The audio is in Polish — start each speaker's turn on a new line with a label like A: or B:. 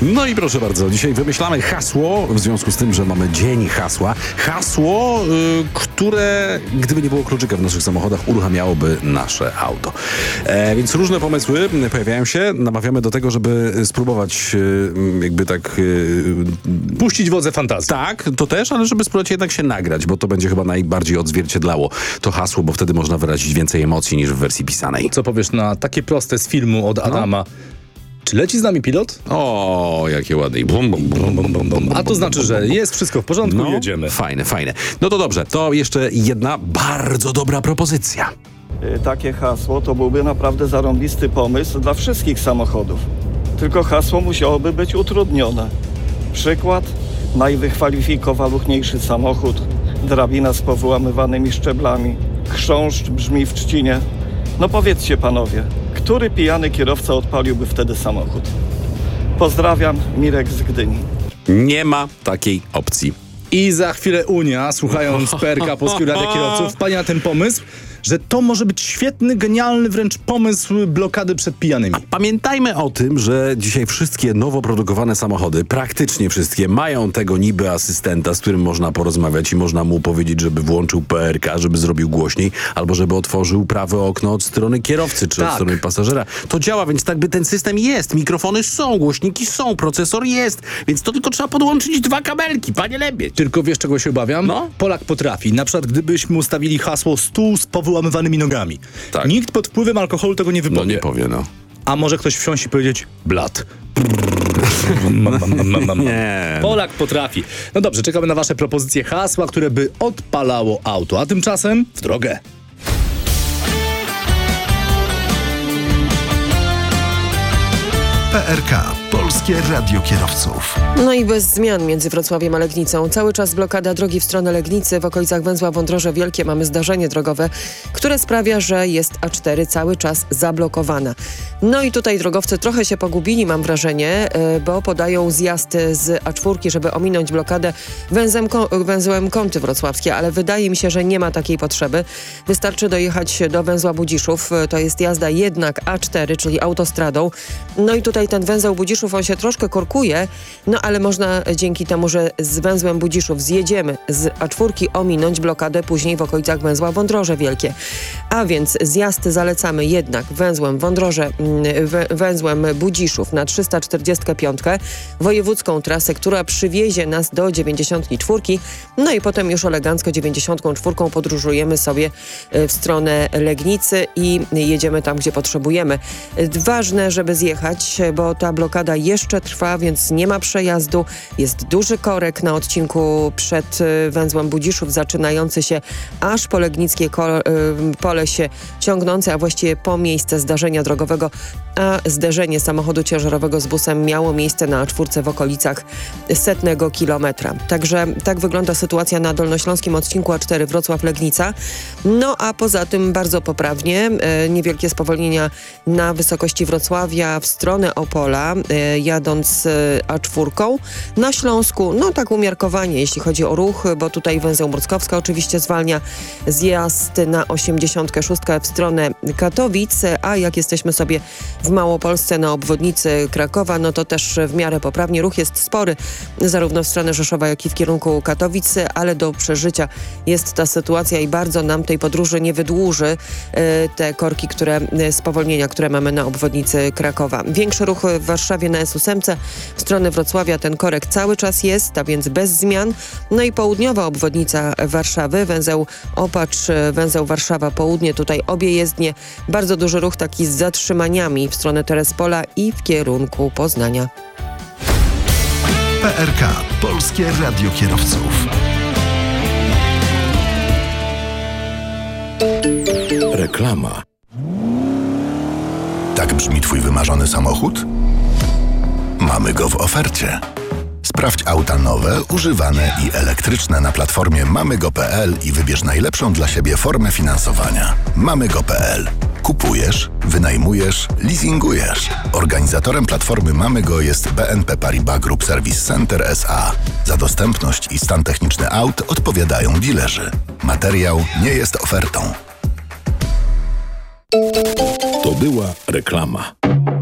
A: No i proszę bardzo, dzisiaj wymyślamy hasło, w związku z tym, że mamy dzień hasła. Hasło, które, gdyby nie było kluczyka w naszych samochodach, uruchamiałoby nasze auto. Więc różne pomysły pojawiają się. Namawiamy do tego, żeby spróbować jakby tak...
B: Puścić wodze fantazji.
A: Tak, to też, ale żeby spróbować jednak się nagrać, bo to będzie chyba najbardziej odzwierciedlało to hasło, bo wtedy można wyrazić więcej emocji niż w wersji pisanej.
B: Co powiesz na takie proste z filmu od Adama? Czy leci z nami pilot?
A: O, jakie ładne. Bum, bum, bum, bum, bum, bum,
B: A to znaczy, że jest wszystko w porządku
A: no,
B: i jedziemy.
A: Fajne. No to dobrze, to jeszcze jedna bardzo dobra propozycja.
C: Takie hasło to byłby naprawdę zarąbisty pomysł dla wszystkich samochodów. Tylko hasło musiałoby być utrudnione. Przykład: najwykwalifikowaluchniejszy samochód, drabina z powyłamywanymi szczeblami, chrząszcz brzmi w trzcinie. No powiedzcie panowie, który pijany kierowca odpaliłby wtedy samochód? Pozdrawiam, Mirek z Gdyni.
A: Nie ma takiej opcji.
B: I za chwilę Unia, słuchając PRK Polskiego Radia Kierowców, wpadnie na ten pomysł, że to może być świetny, genialny wręcz pomysł blokady przed pijanymi.
A: Pamiętajmy o tym, że dzisiaj wszystkie nowo produkowane samochody, praktycznie wszystkie, mają tego niby asystenta, z którym można porozmawiać i można mu powiedzieć, żeby włączył PRK, żeby zrobił głośniej, albo żeby otworzył prawe okno od strony kierowcy, czy od strony pasażera. To działa, więc tak by ten system jest. Mikrofony są, głośniki są, procesor jest, więc to tylko trzeba podłączyć 2 kabelki, panie Lebiedź.
B: Tylko wiesz, czego się obawiam?
A: No?
B: Polak potrafi. Na przykład, gdybyśmy ustawili hasło stół z powyłamywanymi nogami.
A: Tak.
B: Nikt pod wpływem alkoholu tego nie wypowie.
A: No nie powie, no.
B: A może ktoś wsiąść i powiedzieć blat.
A: Nie.
B: Polak potrafi. No dobrze, czekamy na wasze propozycje hasła, które by odpalało auto. A tymczasem w drogę.
D: PRK. Polskie Radio Kierowców.
E: No i bez zmian między Wrocławiem a Legnicą. Cały czas blokada drogi w stronę Legnicy. W okolicach węzła Wądroże Wielkie mamy zdarzenie drogowe, które sprawia, że jest A4 cały czas zablokowana. No i tutaj drogowcy trochę się pogubili, mam wrażenie, bo podają zjazd z A4, żeby ominąć blokadę węzłem Kąty Wrocławskie, ale wydaje mi się, że nie ma takiej potrzeby. Wystarczy dojechać do węzła Budziszów. To jest jazda jednak A4, czyli autostradą. No i tutaj ten węzeł Budziszów, on się troszkę korkuje, no ale można dzięki temu, że z węzłem Budziszów zjedziemy z A4, ominąć blokadę później w okolicach węzła Wądroże Wielkie. A więc zjazd zalecamy jednak węzłem Budziszów na 345, wojewódzką trasę, która przywiezie nas do 94, no i potem już elegancko 94 podróżujemy sobie w stronę Legnicy i jedziemy tam, gdzie potrzebujemy. Ważne, żeby zjechać, bo ta blokada jeszcze trwa, więc nie ma przejazdu. Jest duży korek na odcinku przed węzłem Budziszów, zaczynający się aż po Legnickie pole się ciągnące, a właściwie po miejsce zdarzenia drogowego, a zderzenie samochodu ciężarowego z busem miało miejsce na A4 w okolicach 100 kilometra. Także tak wygląda sytuacja na dolnośląskim odcinku A4 Wrocław-Legnica. No a poza tym bardzo poprawnie. Niewielkie spowolnienia na wysokości Wrocławia w stronę Opola, jadąc A4. Na Śląsku, no tak umiarkowanie, jeśli chodzi o ruch, bo tutaj węzeł Mrockowska oczywiście zwalnia, zjazd na 86 w stronę Katowic, a jak jesteśmy sobie w Małopolsce na obwodnicy Krakowa, no to też w miarę poprawnie. Ruch jest spory, zarówno w stronę Rzeszowa, jak i w kierunku Katowic, ale do przeżycia jest ta sytuacja i bardzo nam tej podróży nie wydłuży te korki, spowolnienia, które mamy na obwodnicy Krakowa. Większy ruch w Warszawie na S8 w stronę Wrocławia, ten korek cały czas jest, a więc bez zmian. No i południowa obwodnica Warszawy, węzeł Opacz, węzeł Warszawa Południe, tutaj obie jezdnie, bardzo duży ruch taki z zatrzymaniami w stronę Terespola i w kierunku Poznania.
D: PRK. Polskie Radio Kierowców.
A: Reklama.
D: Tak brzmi twój wymarzony samochód? Mamy go w ofercie. Sprawdź auta nowe, używane i elektryczne na platformie mamygo.pl i wybierz najlepszą dla siebie formę finansowania. Mamygo.pl. Kupujesz, wynajmujesz, leasingujesz. Organizatorem platformy Mamygo jest BNP Paribas Group Service Center S.A. Za dostępność i stan techniczny aut odpowiadają dilerzy. Materiał nie jest ofertą.
A: To była reklama.